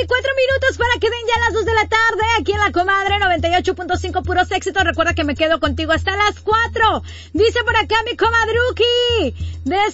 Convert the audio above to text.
24 minutos para que den ya las 2 de la tarde aquí en La Comadre 98.5 puros éxitos. Recuerda que me quedo contigo hasta las 4. Dice por acá mi comadruki.